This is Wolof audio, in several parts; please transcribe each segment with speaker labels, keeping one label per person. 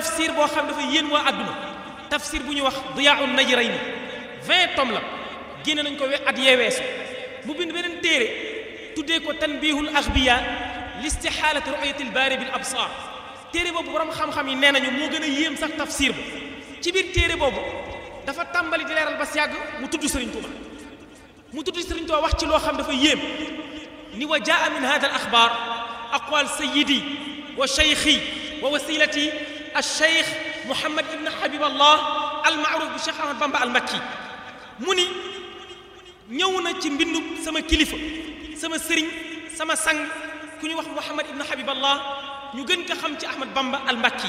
Speaker 1: tafsir boo xam dafa yéen waa àdduna tafsir bu ñu wax Diyaa'un Najrayni 20 tomes la génne nañ ko at yeeweesu mu bind beneen téere tuddee ko tanbihul axbiya li istihaalati ru'yatil baari bil absaar téere boobu borom xam-xam yi nee nañu moo gën a yéem sax tafsir ba ci biir téere boobu dafa tàmbali di leeral ba si yàgg mu tudd Sëriñ Tuuba wax ci loo xam dafa yéem ni wa jaa min hada al axbaar aqwaal sayyidi wa cheikhi wa wasilati al cheikh Mouhamad ibn Habiballah al maaruf bi Cheikh Ahmad Bamba al Makki mu ni ñëw na ci mbindu sama kilifa sama sëriñ sama sang ku ñu wax Mouhamad ibn Habiballah ñu gën ko xam ci Ahmad Bamba al Makki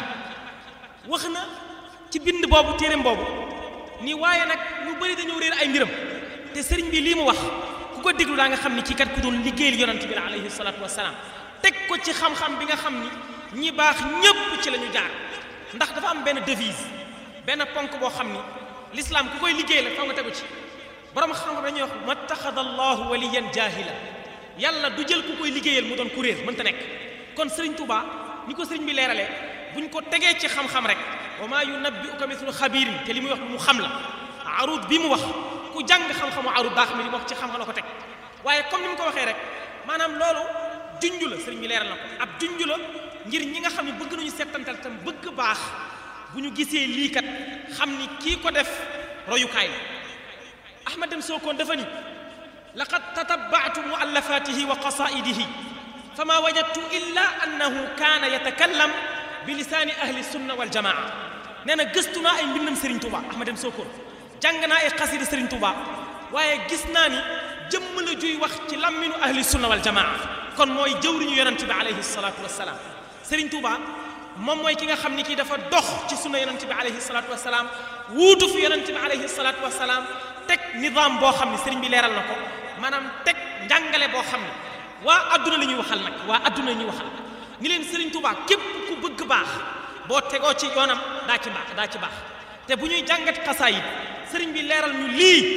Speaker 1: wax na ci bind boobu téereem boobu ni waaye nag ñu bëri dañoo réer ay mbiram te sëriñ bi lii mu wax ku ko déglu daa nga xam ni ci kat ku doon liggéeyal yonent bi la alayhi salaatu wasalaam teg ko ci xam-xam bi nga xam ni ñi baax ñépp ci la ñu jaar ndax dafa am benn devise benn ponk boo xam ni l'islam ku koy liggéey la faw nga tegu ci borom xam-xam dañuy wax mattaxada allahu waliyan jahila yàlla du jël ku koy liggéeyal mu doon ku réer mënta nekk kon sëriñ Touba ni ko sëriñ bi leeralee buñ ko tegee ci xam-xam rek wa maa yunabbi'uka mithlu xabiirin te li muy wax mu xam la arud bi mu wax ku jàng xam-xamu arud daa xam ne li mu wax ci xam-xam la ko teg waaye comme ni mu ko waxee rek maanaam loolu junj la sëriñ bi leeral na ko ab junj la ngir ñi nga xam ne bëgg nañu settantal tam bëgg baax bu ñu gisee lii kat xam ni kii ko def royukaay la Ahmad Dem Sokone dafa ni laqad tatabba'tu mu'allafatihi wa qasaidihi fama wajadtu illa annahu kaana yatakallam bi lisaani ahli sunna wal jamaa nee na gëstu naa ay mbindam Serigne Touba Ahmad Dem Sokone jàng naa ay xasida Serigne Touba waaye gis naa ni jëmm la juy wax ci lamminu ahli sunna wal jamaa kon mooy jëwriñu yonent bi alayhi salaatu wasalaam Serigne Touba moom mooy ki nga xam ni kii dafa dox ci sunna yonent bi alayhi salaatu wasalaam wuutu fi yonent bi alayhi salaatu wasalaam teg nizaam boo xam ne Serigne bi leeral na ko maanaam teg njàngale boo xam ne waa adduna la ñuy waxal nag waa adduna la ñuy waxal ni leen Serigne Touba képp ku bëgg baax boo tegoo ci yoonam daa ci baax te bu ñuy jàngat xasaayid Serigne bi leeral ñu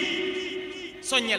Speaker 1: lii soññe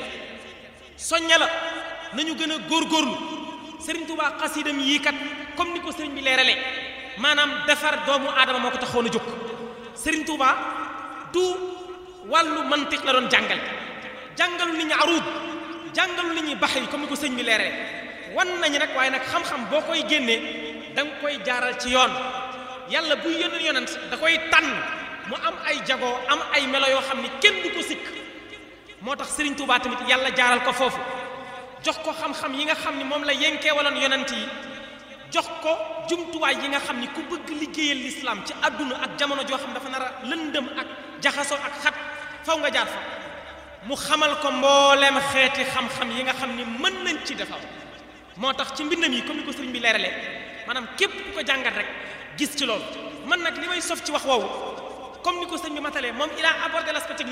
Speaker 1: la nañu gën a góorgóorlu Serigne Touba xasidam yii kat comme ni ko Serigne bi leeralee maanaam defar doomu aadama moo ko taxoon a jóg Serigne Touba du wàllu mantiq la doon jàngalu nit ñi aruud jàngalu nit ñi baxri comme ni ko Serigne bi leeralee wan nañu nag waaye nag xam-xam boo koy génnee da nga koy jaaral ci yoon yàlla buy yónni yonent da koy tànn mu am ay jagoo am ay melo yoo xam ni kenn du ko sikk moo tax Serigne Touba tamit yàlla jaaral ko foofu jox ko xam-xam yi nga xam ni moom la yenkee waloon yonent yi jox ko jumtuwaay yi nga xam ni ku bëgg liggéeyal lislaam ci àdduna ak jamono joo xam dafa nar a lëndëm ak jaxasoo ak xat faw nga jaar fa mu xamal ko mbooleem xeeti xam-xam yi nga xam ni mën nañ ci defar moo tax ci mbindam yi comme ni ko sëriñ bi leeralee maanaam képp ku ko jàngat rek gis ci loolu man nag li may sof ci wax woowu comme ni ko sëriñ bi matalee moom il a abordé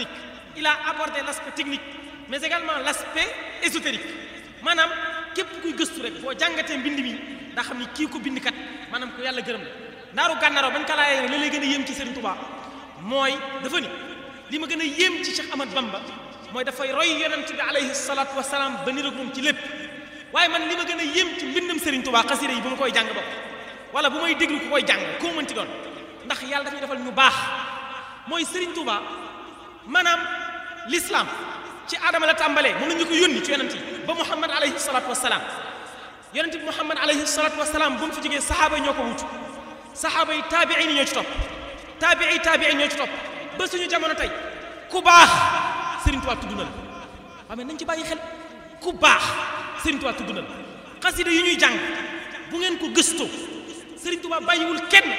Speaker 1: l'aspect technique mais également l'aspect ésotérique maanaam képp kuy gëstu rek boo jàngatee mbind mi daa xam ni kii ko bind kat maanaam ko yàlla gërëm la ndaaru gànnaaroo bañ ko laajee la lay gën a yéem ci Serigne Touba mooy dafa ni li ma gën a yéem ci Cheikh Ahmad Bamba mooy dafay roy yonent bi alayhi salaatu wasalaam ba niroog moom ci lépp waaye man li ma gën a yéem ci mbindam Serigne Touba xasida yi bu ma koy jàng bopp wala bu may déglu ku koy jàng koo mën ci doon ndax yàlla daf ñu defal ñu baax mooy Serigne Touba maanaam l'islam ci aadama la tàmbalee moom la ñu ko yónni ci yonent yi ba Muhammad alayhi salaatu wasalaam yonent bi Muhammad alayhi salaatu wasalaam bu mu fi jógee saxaaba yi ñoo ko wutu saxaaba yi taabiin yi ñoo ci topp taabiin ñoo ci topp ba suñu jamono tey ku baax Serigne Touba tudd na la waaw mais nañ ci bàyyi xel ku baax Serigne Touba tudd na la xasida yi ñuy jàng bu ngeen ko gëstoo Serigne Touba bàyyiwul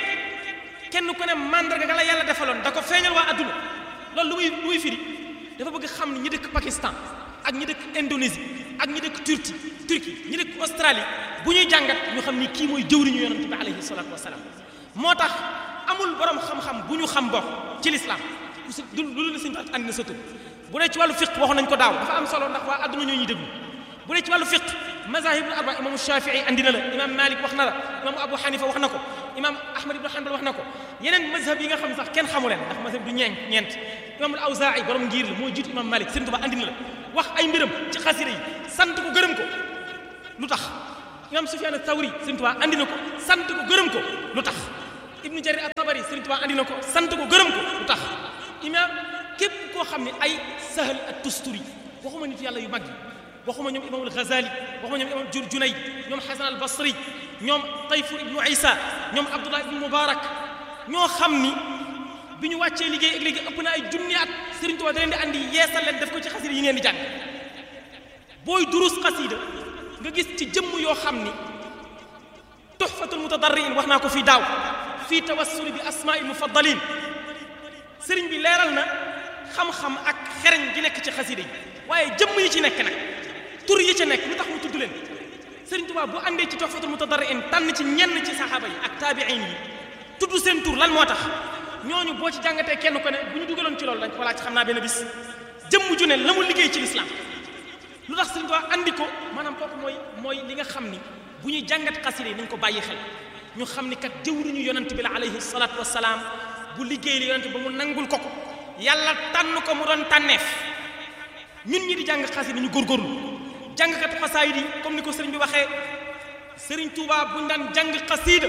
Speaker 1: kenn ku ne mandarga nga la yàlla defaloon da ko feeñal waa adduna loolu lu muy firi dafa bëgg xam ni ñi dëkk Pakistan ak ñi dëkk Indonésie ak ñi dëkk Turquie ñi dëkk Australie bu ñuy jàngat ñu xam ni kii mooy jëwriñu yonent bi alayhi salaatu wasalaam moo tax amul borom xam-xam bu ñu xam bokk ci lislaam lu la sëñ andi na sa tur bu dee ci wàllu fiqh waxoon nañ ko daaw dafa am solo ndax waa adduna ñoo ñuy déglu bu dee ci wàllu fiqh mazahibul arba imaamu Shafii andi na la imaam Malik wax na la imaamu Abu Hanifa wax na ko imaam Ahmad ibn Hanbal wax na ko yeneen mazhab yi nga xam sax kenn xamu leen ndax mazhab du ñeent imaamul Awzaa'i borom ngir la mooy jiitu imaam Malik Sëriñ Tuubaa andi na la wax ay mbiram ci xasida yi sant ko gërëm ko lu tax imaam Sufyaan Thawri Sëriñ Tuubaa andi na ko sant ko gërëm ko lu tax ibnu jarir at-tabari Sëriñ Tuubaa andi na ko sant ko gërëm ko lu tax imaam képp koo xam ne ay Sahal at-Tusturi waxuma nit yàlla yu mag yi waxuma ñoom imaamul Ghazali waxuma ñoom imaam Junayd ñoom Hasan al-Basri ñoom Tayfur ibnu Isa ñoom Abdullah ibnu Mubarak ñoo xam ni bi ñu wàccee liggéey ak léegi ëpp na ay junni at Sëriñ Tuubaa da leen di andi yeesal leen def ko ci xasida yi ngeen di jàng booy durus xasida nga gis ci jëmm yoo xam ni tuhfatul mutadarriin wax naa ko fii daaw fii tawassuli bi asmaa'il mufaddalin sëriñ bi leeral na xam-xam ak xereñ gi nekk ci xasida yi waaye jëmm yi ci nekk nag tur yi ci nekk lu tax mu tudd leen Sëriñ Tuubaa bu àndee ci tuhfatul mutadarriin tànn ci ñenn ci saxaaba yi ak taabiin yi tudd seen tur lan moo tax ñooñu boo ci jàngatee kenn ko ne bu ñu dugaloon ci loolu dañ ko laaj xam naa benn bis jëmm ju ne la mu liggéey ci lislaam lu tax Sëriñ Tuubaa andi ko maanaam kooku mooy li nga xam ni bu ñuy jàngat xasida yi nañ ko bàyyi xel ñu xam ni kat jëwriñu yonent bi la alayhi salaatu wassalaam bu liggéey li yonent ba mu nangul ko yàlla tànn ko mu doon tànneef ñun ñi di jàng xasida ñu góorgóorlu jàngkatu xasaayid yi comme ni ko sëriñ bi waxee Sëriñ Tuubaa buñ daan jàng xasida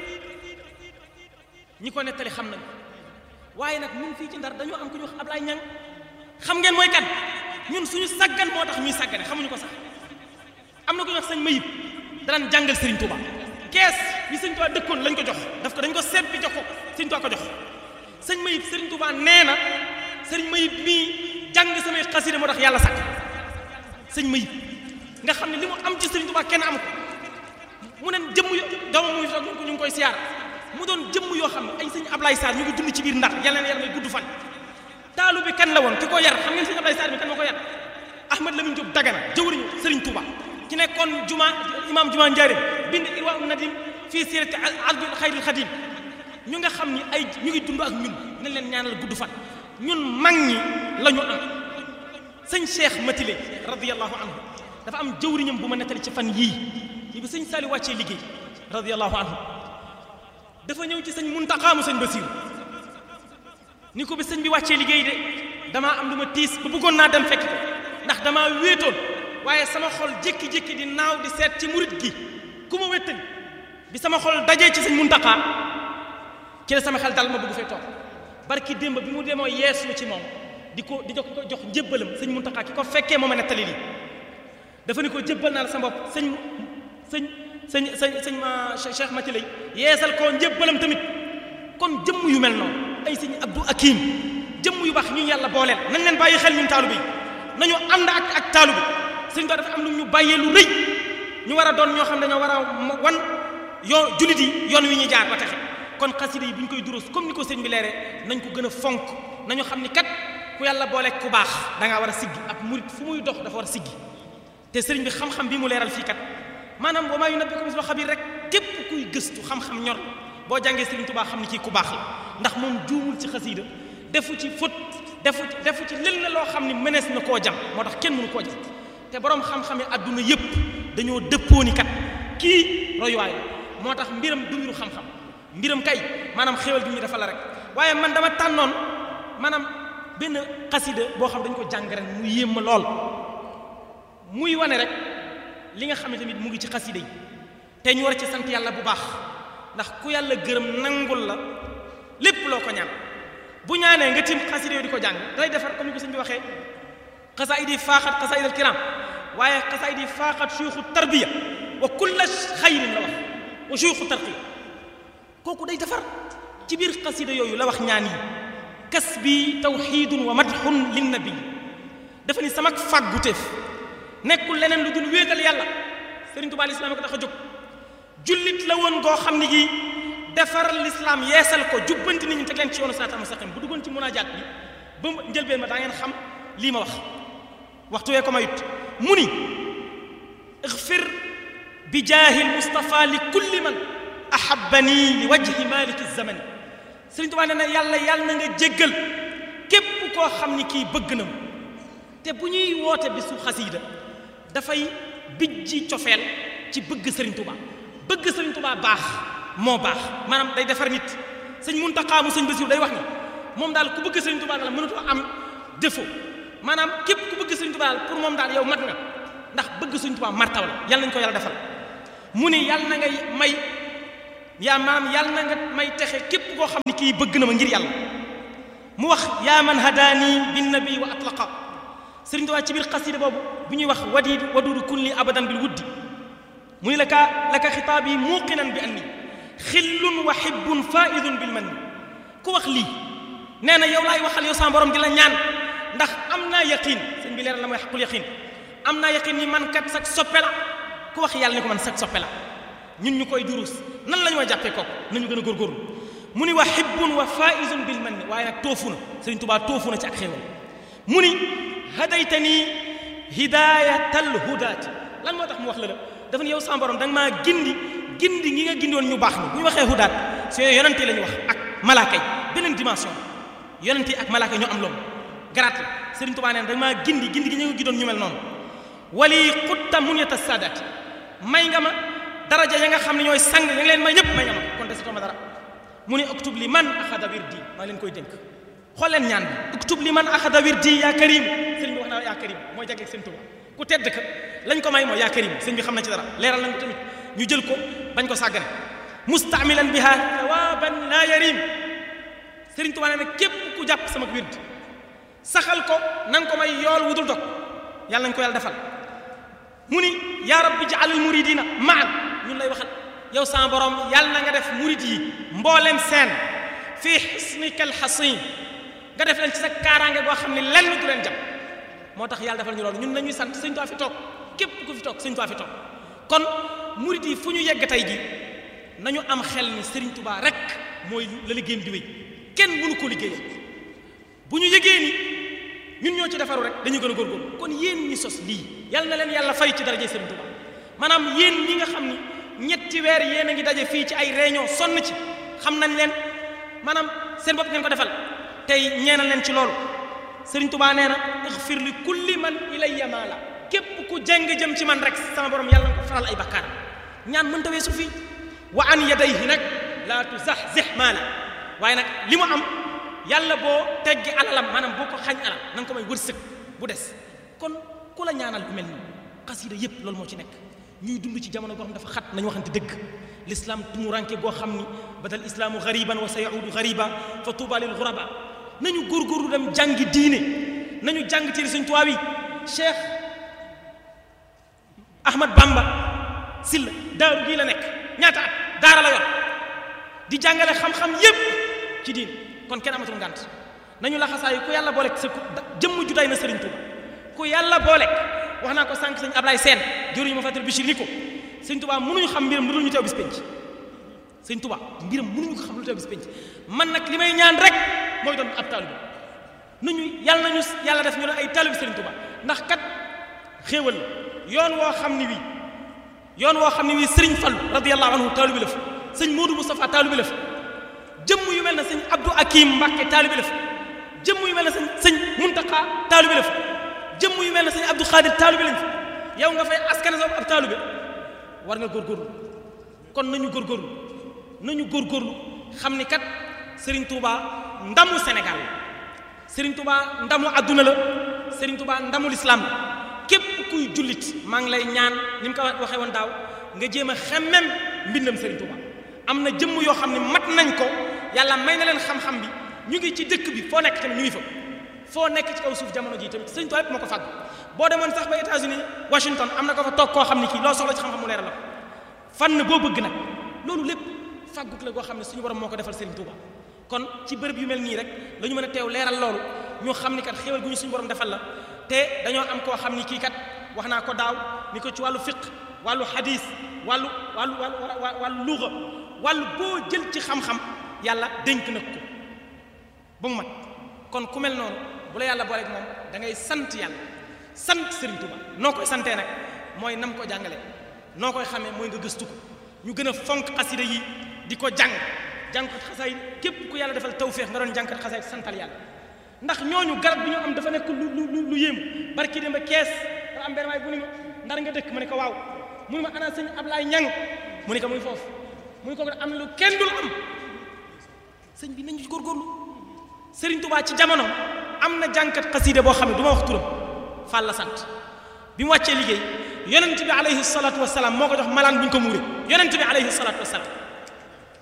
Speaker 1: ñi ko nettali xam nañ waaye nag ñun fii ci Ndar dañoo am ku ñu wax Ablaye Ñang xam ngeen mooy kan ñun suñu saggan moo tax ñuy saggane xamuñu ko sax am na ku ñu wax sëñ Mayib daan jàngal Sëriñ Tuubaa kees bi Sëriñ Tuubaa dëkkoon lañ ko jox dañ ko seet bi jox ko Sëriñ Tuubaa ko jox sëñ Mayib Sëriñ Tuubaa nee na sëriñ Mayib mii jàng samay xasida moo tax yàlla sàkk sëñ Mayib nga xam ne li mu am ci Sëriñ Tuubaa kenn am ko mu ne jëmm yo doomam mu ngi toog ñu ngi koy siyaar mu doon jëmm yoo xam ne ay sëñ Ablaye Sarr ñu ngi dund ci biir Ndar yàlla na yàlla may gudd fan taalu bi kan la woon ki ko yar xam ngeen sëñ Ablaye Sarr bi kan moo ko yar Ahmad Lamine Diop Dagana jëwriñu Sëriñ Tuubaa ci nekkoon imam juma Njaaréem bind Irwa Nadim fii sirati Abdul Xayril Xadim ñu nga xam ni ay ñu ngi dund ak ñun nañ leen ñaanal gudd fan ñun mag ñi la ñu am sëñ Cheikh Matilé radiyallahu anhu dafa am jëwriñam bu ma nettali ci fan yii bi sëñ Saliou wàccee liggéey radiyallahu anhu dafa ñëw ci sëñ Muntaxa mu sëñ Basiru ni ko bi sëñ bi wàccee liggéey de damaa am lu ma tiis ba bëggoon naa dem fekk ko ndax damaa wéetoon waaye sama xol jékki-jékki di naaw di seet ci murit gi ku ma wéttali bi sama xol dajee ci sëñ Muntaxa ci la sama xel dal ma bëgg fee toog barki démb bi mu demoo yeesu ci moom di ko jox njébbalam sëñ Muntaxa ki ko fekkee moo ma nettali lii dafa ni ko jébbal naa la sa bopp sëñ ma Cheikh Matilay yeesal ko njébbalam tamit kon jëmm yu mel noonu ay sëñ Abdou Akim jëmm yu baax ñu yàlla booleel nañ leen bàyyi xel ñun taalu bi nañu ànd ak taalu bi sëñ Tuubaa dafa am lu ñu bàyyee lu rëy ñu war a doon ñoo xam dañoo war a wan yoo jullit yi yoon wi ñuy jaar ba texe kon xasida yi bu ñu koy duros comme ni ko sëñ bi leeree nañ ko gën a fonk nañu xam ni kat ku yàlla booleeg ku baax da ngaa war a siggi ab murit fu muy dox dafa war a siggi te sëriñ bi xam-xam bi mu leeral fii kat maanaam wa maa yunabbi'uka mislu xabiir rek képp kuy gëstu xam-xam ñor boo jàngee Sëriñ Tuubaa xam ni kii ku baax la ndax moom juumul ci xasida defu ci fët defu ci lenn loo xam ni mënees na koo jam moo tax kenn mënu koo jam te borom xam-xame adduna yépp dañoo dëppoo ni kat kii royuwaay la moo tax mbiram du mbiru xam-xam mbiram kay maanaam xéwal gi ñu dafa la rek waaye man dama tànnoon maanaam benn xasida boo xam dañ ko jàng ren mu yéem ma lool muy wane rek li nga xam ne tamit mu ngi ci xasida yi te ñu war ci sant yàlla bu baax ndax ku yàlla gërëm nangul la lépp loo ko ñaan bu ñaanee nga tim xasida yooyu di ko jàng day defar comme ni ko sëñ bi waxee xasaayid yi faaxat xasaayid al kiram waaye xasaayid yi faaxat suyuxu tarbiya wa kulla xayrin la wax wa suyuxu tarqiya kooku day defar ci biir xasida yooyu la wax ñaan yi kas bi tawxiidun wa madxun linnabi dafa ni sama fàgguteef nekkul leneen lu dul wéetal yàlla Sëriñ Tuubaa lislaam ko tax a jóg jullit la woon goo xam ni gi defar lislaam yeesal ko jubbanti nit ñi teg leen ci yoonu siraatal mustaqim bu duggoon ci munaajaat bi ba njëlbeen ma daa ngeen xam lii ma wax waxtu wee ko mayut mu ni ixfir bi jaahil Mustafa li kulli man ahabbani li wajhi maliki zamani Sëriñ Tuubaa nee na yàlla na nga jéggal képp koo xam ni kii bëgg na mu te bu ñuy woote bisu xasiida dafay bijji cofeel ci bëgg Sëriñ Tuubaa bëgg Sëriñ Tuubaa baax moo baax maanaam day defar nit sëñ Muntaxa mu sëñ Basiru day wax ni moom daal ku bëgg Sëriñ Tuubaa daal mënatoo am défaut maanaam képp ku bëgg Sëriñ Tuubaa daal pour moom daal yow mat nga ndax bëgg Sëriñ Tuubaa martaw la yàlla nañu ko yàlla defal mu ni yàlla na ngay may yaa maanaam yàlla na nga may texe képp koo xam ne kii bëgg na ma ngir yàlla mu wax yaa man hadaani bin nabi wa atlaqa Sëriñ Tuubaa ci biir xasida boobu bu ñuy wax waduudu kulli abadan bil wuddi mu ni laka xitaabi muuqinan bi anni xillun wa hibbun faidun bil manni ku wax lii nee na yow laay waxal yow sama borom di la ñaan ndax am naa yaqin sëñ bi leeral la mooy xaqul yaqin am naa yaqin ni man kat sag soppe la ku wax yàlla ni ko man sag soppe la ñun ñu koy durus nan la ñu ma jàppee kooku nañu gën a góorgóorlu mu ni wa hibbun wa faizun bil manni waaye nag toofu na Sëriñ Tuubaa toofu na ci ak xéewal mu ni hadaytani hidayatal hudaati lan moo tax mu wax la dafa ne yow sama borom da nga maa gindi ngi nga gindoon ñu baax ni bu ñu waxee hudaat si yonente la ñu wax ak malaaka yi beneen dimension yonente ak malaaka yi ñoo am loolu garaat la Sëriñ Tuubaa nee na da nga maa gindi gi ñu nga gindoon ñu mel noonu wali xutta munyata saadaati may nga ma daraja ya nga xam ne ñooy sang ya nga leen may ñëpp may nga ma kon desatoo ma dara mu ne uktub li man axada wirdi maa leen koy dénk xool leen ñaan bi uktub li man axada wirdi yaa karim sëriñ bi wax naa yaa karim mooy jagleeg Sëriñ Tuubaa ku tedd ka lañ ko may mooy yaa karim sëriñ bi xam na ci dara leeral nañ ko tamit ñu jël ko bañ ko sàggane mustaamilan biha thawaban la yarim Sëriñ Tuubaa nee na képp ku jàpp sama wird saxal ko na nga ko may yool wudul dog yàlla nañ ko yàlla defal mu ni yaa rabbi ja'alil muridina maan ñun lay waxal yow sama borom yàlla na nga def murid yi mboolem seen fii xisnika alxasin nga def leen ci sa kaaraange goo xam ne lenn du leen jàpp moo tax yàlla defal ñu loolu ñun nañuy sant Sëriñ Tuubaa fi toog képp ku fi toog Sëriñ Tuubaa fi toog kon murid yi fu ñu yegg tey ji nañu am xel ni Sëriñ Tuubaa rek mooy la liggéeyam di wéy kenn mënu ko liggéeyal bu ñu yëgee ni ñun ñoo ci defaru rek dañu gën a góorgóorlu kon yéen ñi sos lii yal na leen yàlla fay ci daraje Sëriñ Tuubaa maanaam yéen ñi nga xam ni ñetti weer yéen a ngi daje fii ci ay réunion sonn ci xam nañ leen maanaam seen bopp ngeen ko defal tey ñeenal leen ci loolu Sëriñ Tuubaa nee na ixfir li kulli man ilayya maala képp ku jeng jëm ci man rek sama borom yàlla na ko faral ay bakkaar ñaan mënta weesu fii wa an yadayhi nag laa tuzahzih maala waaye nag li mu am yàlla boo teggi alalam maanaam boo ko xañ alal na nga ko may wërsëg bu des kon ku la ñaanal bu mel nii xasida yépp loolu moo ci nekk ñuy dund ci jamono goo xam dafa xat nañu waxante dëgg l'islam tumuranke goo xam ni badal islaamu gariban wa sayaudu gariba fa tuuba lil guraba nañu góorgóorlu dem jàngi diine nañu jàng ci Sëriñ Tuubaa wi Cheikh Ahmad Bamba Silla daaru gii la nekk ñaata at daara la yor di jàngale xam-xam yépp ci diin kon kenn amatul ngànt nañu la xasaayu ku yàlla boolek sa jëmm ju day na Sëriñ Tuubaa ku yàlla boolek wax naa ko sànq sëñ Ablaye Sène jëruñu ma fatal Bichir ni ko Sëriñ Tuubaa mënuñu xam mbiram lu dul ñu teew bis penc Sëriñ Tuubaa mbiram mënuñu ko xam lu teew bis penc man nag li may ñaan rek mooy doon ab taalibe nañu yàlla def ñu ne ay taalibe Sëriñ Tuubaa ndax kat xéewal la yoon woo xam ni wii Sëriñ Fallu radiyallahu anhu taalibe la fa sëñ Modou Moustapha taalibe la fa jëmm yu mel ne sëñ Abdou Akim Mbàkke taalibe la fa jëmm yu mel ne sëñ Muntaqa taalibe la fa jëmm yu mel ne sëñ Abdou Khadir taalibe lañ fa yow nga fay askane sa ab taalibe war nga góorgóorlu kon nañu góorgóorlu xam ni kat Serigne Touba ndamu Sénégal la Serigne Touba ndamu adduna la Serigne Touba ndamu lislaam la képp kuy jullit maa ngi lay ñaan ni mu ko waxee woon daaw nga jéem a xemmem mbindam Serigne Touba am na jëmm yoo xam ne mat nañ ko yàlla may na leen xam-xam bi ñu ngi ci dëkk bi foo nekk tamit ñu ngi fa foo nekk ci kaw suuf jamono ji tamit Serigne Touba yëpp moo ko fàgg boo demoon sax ba États-Unis Washington am na ko fa toog koo xam ne kii loo soxla ci xam-xam mu leeral la ko fànn boo bëgg nag loolu lépp fàgguk la goo xam ne suñu borom moo ko defal Serigne Touba kon ci bërëb yu mel nii rek la ñu mën a teew leeral loolu ñu xam ni kat xéewal gu ñu suñu borom defal la te dañoo am koo xam ni kii kat wax naa ko daaw ni ko ci wàllu fiqh wàllu hadis wàllu luga wàllu boo jël ci xam-xam yàlla dénk na ko ba mu mat kon ku mel noonu bu la yàlla booleeg moom da ngay sant yàlla sant Serigne Touba noo koy santee nag mooy nam ko jàngale noo koy xamee mooy nga gëstu ko ñu gën a fonk xasida yi di ko jàngkat xasaay képp ku yàlla defal tawféex nga doon jàngkat xasaay santal yàlla ndax ñooñu garab bi ñu am dafa nekk lu yéemu barki dem ba kees dafa am benn waay bu ni ma ndar nga dëkk ma ne ko waaw mu ni ma ana sëñ Ablaye Ñang mu ni ko muy foofu mu ni ko am na lu kenn dul am sëñ bi nañu ci góorgóorlu Serigne Touba ci jamono am na jàngkat xasida boo xam ne du ma wax turam Fall la sant bi mu wàccee liggéey yonent bi alayhi salaatu wasalaam moo ko jox malaan bu ñu ko muuree yonent bi alayhi salaatu wasalaam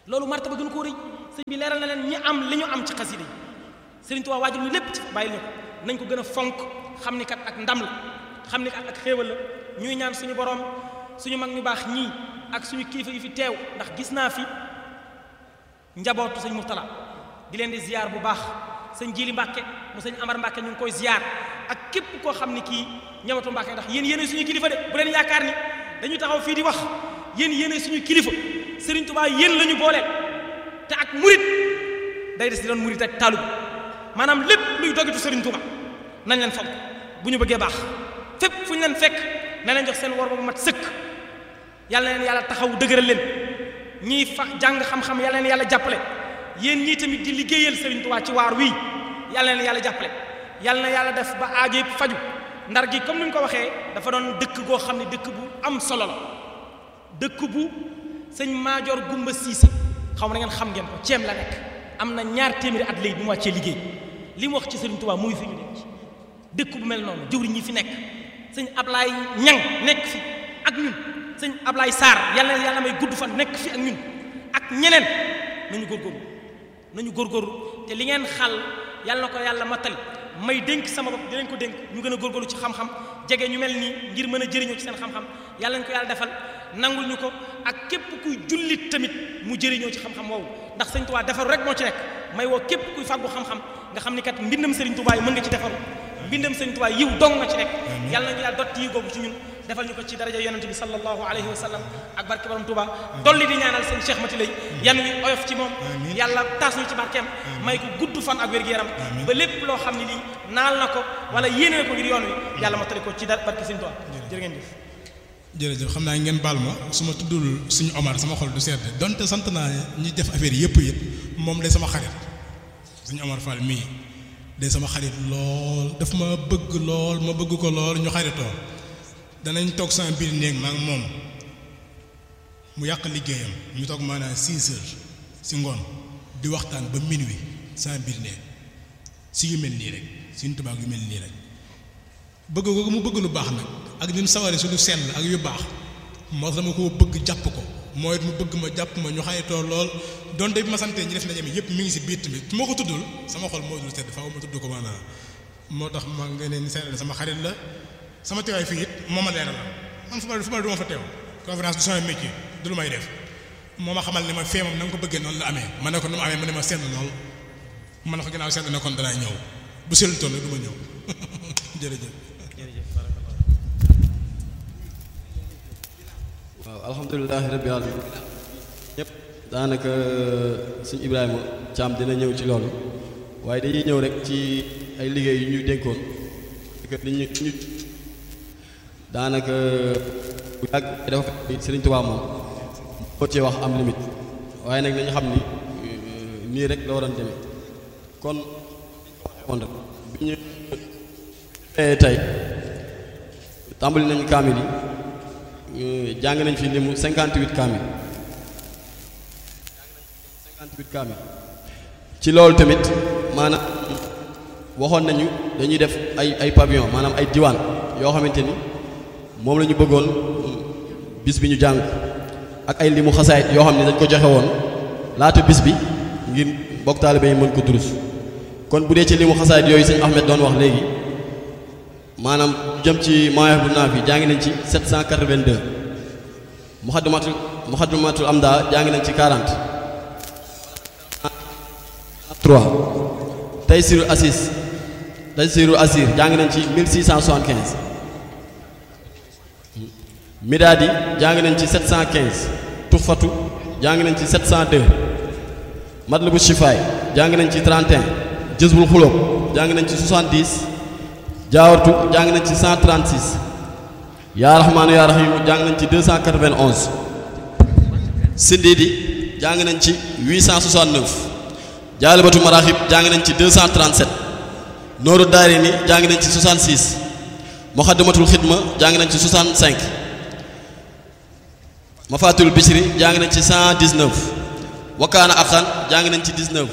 Speaker 1: loolu martaba gën koo rëy sëñ bi leeral na leen ñi am li ñu am ci xasida yi Sëriñ Tuubaa waajal ñu lépp ci bàyyil ñu ko nañ ko gën a fonk xam ni kat ak ndam la xam ni kat ak xéewal la ñuy ñaan suñu borom suñu mag ñu baax ñii ak suñu kilifa yi fi teew ndax gis naa fi njabootu sëñ Murtala di leen di ziar bu baax sëñ Jili Mbàkke mu sëñ Amar Mbàkke ñu ngi koy ziar ak képp koo xam ni kii ñamatu Mbàkke ndax yéen suñu kilifa de bu leen yaakaar ni dañu taxaw fii di wax yéen suñu kilifa Sëriñ Tuubaa yéen la ñu booleel te ak murit day des di doon murit ak taalub maanaam lépp luy dogitu Sëriñ Tuubaa nañ leen fonk bu ñu bëggee baax fépp fu ñu leen fekk na leen jox seen war ba bu mat sëkk yàlla na leen yàlla taxaw dëgëral leen ñiy fa jàng xam-xam yàlla na leen yàlla jàppale yéen ñii tamit di liggéeyal Sëriñ Tuubaa ci waar wii yàlla na leen yàlla jàppale yàlla na yàlla def ba aajo yëpp faju Ndar gi comme ni ñu ko waxee dafa doon dëkk goo xam ne dëkk bu am solo la dëkk bu sëñ Maajoor Gumba Siise xaw ma na ngeen xam ngeen ko ceem la nekk am na 2 téeméeri at léegi bu mu wàccee liggéey li mu wax ci Sëriñ Tuubaa muy fi ñu denc dëkk bu mel noonu jëwriñ ñi fi nekk sëñ Ablaay Ñang nekk fi ak ñun sëñ Ablaay Sarr yàlla may gudd fan nekk fi ak ñun ak ñeneen nañu góorgóorlu te li ngeen xal yàlla na ko yàlla mattali may dénk sama bopp dinañ ko dénk ñu gën a góorgóorlu ci xam-xam jege ñu mel nii ngir mën a jëriñoo ci seen xam-xam yàlla nañ ko yàlla defal nangul ñu ko ak képp kuy jullit tamit mu jëriñoo ci xam-xam woowu ndax Sëriñ Tuubaa defaru rek moo ci nekk may woo képp kuy fàggu xam-xam nga xam ni kat mbindam Sëriñ Tuubaa yi mën nga ci defaru mbindam Sëriñ Tuubaa yiw dong nga ci nekk yàlla nañu yàlla dotti yi googu ci ñun defal ñu ko ci daraja yonente bi sallallahu alayhi wa sallam ak barke borom Tuubaa dolli di ñaanal seen Cheikh Mati Lay yan wi oyof ci moom yàlla taas ñu ci barkeem may ko gudd fan ak wér-gu-yaram ba lépp loo xam ne lii naal na ko wala yéene na ko ngir yoon wi yàlla ma tali ko ci barke Sëriñ Tuubaa jërë ngeen jëf
Speaker 2: jërëjëf xam naa ngeen baal ma su ma tuddul suñu Omar sama xol du sedd donte sant naa ñi def affaire yëpp moom day sama xarit suñu Omar Fall mii day sama xarit lool daf ma bëgg lool ma bëgg ko lool ñu xaritoo danañ toog sama biir néeg ma ak moom mu yàq liggéeyam ñu toog maanaam 6 heures si ngoon di waxtaan ba minuit sama biir néeg si yu mel nii rek suñu tubaab yu mel nii rek bëgg ko mu bëgg lu baax nag ak ni mu sawaree su lu sell ak yu baax moo tax dama ko bëgg jàpp ko mooy mu bëgg ma jàpp ma ñu xaritoo lool donte bi ma santee ñi def ndaje mi yëpp mi ngi si biir tamit su ma ko tuddul sama xol moo dul sedd faaw ma tudd ko maanaam moo tax ma nga ne seetal sama xarit la sama teewaay fii it moo ma leeral man fu ma du ma fa teew conférence du sama métier du lu may def moo ma xamal ne ma fee moom na nga ko bëggee noonu la amee ma ne ko nu mu amee ma ne ma sedd lool ma ne ko ginnaaw sedd na kon danaa ñëw bu sellu toll du ma ñëw jërëjëf.
Speaker 3: waaw alhamdulilahi rabbil alamin ñëpp daanaka suñ Ibrahima Thiam dina ñëw ci loolu waaye dañuy ñëw rek ci ay liggéey yu ñu dénkoon ñu daanaka bu yàgg dafa fekk Sëriñ Tuubaa moom moo cee wax am limite waaye nag nañu xam ni nii rek la waroon demee kon bi ñu tey tàmbali nañu kaamil yi jàng nañ fi limu 58 kaamil ci loolu tamit maanaam waxoon nañu dañuy def ay pavillon maanaam ay diwaan yoo xamante ni moom la ñu bëggoon bis bi ñu jàng ak ay limu xasaayit yoo xam ne dañ ko joxe woon laata bis bi ngir mbokk taalibe yi mën ko durus kon bu dee ci limu xasaayit yooyu sëñ Ahmed doon wax léegi maanaam jëm ci Mawaahibu Naafi jàng nañ ci 782 Muxaddamatul Amda jàng nañ ci 40 3 Taysirul Asir jàng nañ ci 1675 Midaadi jàng nañ ci 715 Tuxfatu jàng nañ ci 702 Matlabu Shifaay jàng nañ ci 31 Jazbul Xuloob jàng nañ ci 70 Jaawartu jàng nañ ci 136 Yaa Rahmaanu Yaa Rahiimu jàng nañ ci 291 Sindiidi jàng nañ ci 869 Jaalibatu Maraaxib jàng nañ ci 237 Nooru Daarayni jàng nañ ci 66 Muxaddamatul Xidma jàng nañ ci 65 Mafatul Bichri jàng nañ ci 119 Wakaana Aqan jàng nañ ci 19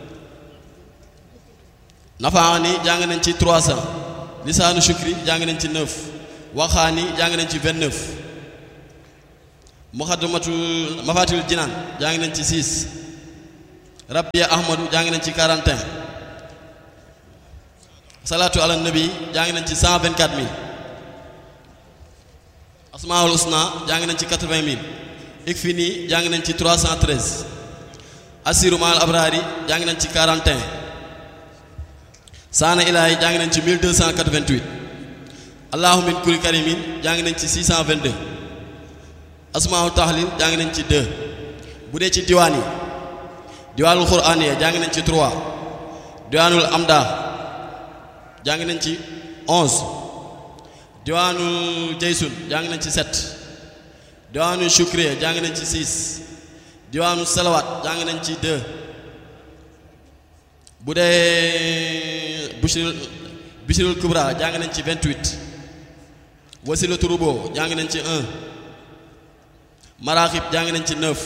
Speaker 3: Nafaani jàng nañ ci 300 Lisaanu Shukri jàng nañ ci 9 Waxaani jàng nañ ci 29 muxaddamatul mafatil jinaan jàng nañ ci 6 rabbiya ahmadu jàng nañ ci 41 salaatu ala nabi jàng nañ ci 124000 asmaul husna jàng nañ ci 80000 ikfini jàng nañ ci 313 asiru maal abrari jàng nañ ci 41 saana ilaahi jàng nañ ci 1288 allahu min kulli karimin jàng nañ ci 622 asmaul tahlil jàng nañ ci 2 bu dee ci diwaan yi diwaanul quraaniya jàng nañ ci 3 diwaanul amda jàng nañ ci 11 diwaanul jaysun jàng nañ ci 7 diwaanul shukriya jàng nañ ci 6 diwaanul salawaat jàng nañ ci 2 bu dee bisirul kubra jàng nañ ci 28 wasilatu rubo jàng nañ ci 1 maraaxib jàng nañ ci 9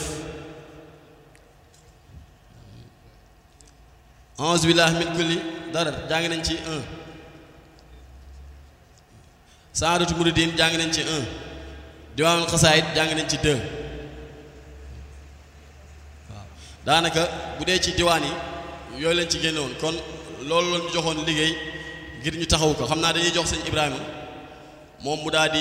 Speaker 3: a'uuzu billahi min kulli darar jàng nañ ci 1 saadatu muridin jàng nañ ci 1 diwaanul xasaayid jàng nañ ci 2 waaw daanaka bu dee ci diwaan yi yooyu lañ ci génne woon kon loolu la ñu joxoon liggéey ngir ñu taxaw ko xam naa dañuy jox sëñ Ibrahima moom mu daal di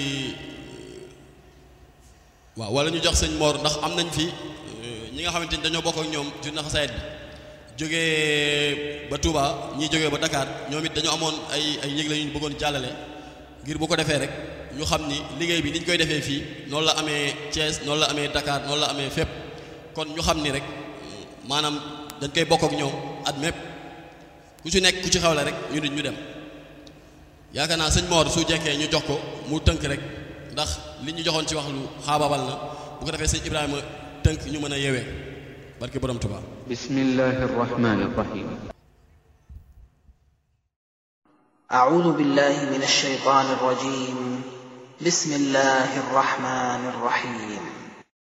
Speaker 3: waaw wala ñu jox sëñ Mor ndax am nañ fi ñi nga xamante ni dañoo bokk ak ñoom journée xasaayid bi jógee ba Touba ñii jógee ba Dakar ñoom it dañoo amoon ay yëgle yu ñu bëggoon jàllale ngir bu ko defee rek ñu xam ni liggéey bi ni ñu koy defee fii noonu la amee Thiès noonu la amee Dakar noonu la amee fépp kon ñu xam ni rek maanaam dañ koy bokk ak ñoom at mépp ku ci nekk ku ci xawle rek ñu nit ñu dem yaakaar naa sëñ Mor su jekkee ñu jox ko mu tënk rek ndax li ñu joxoon ci wax lu xaabaabal na bu ko defee sëñ Ibrahima tënk ñu mën a yeewee barke borom Tuubaa.
Speaker 4: bismillahi rahmani rahim.
Speaker 5: أعوذ بالله من الشيطان الرجيم. بسم الله الرحمن الرحيم.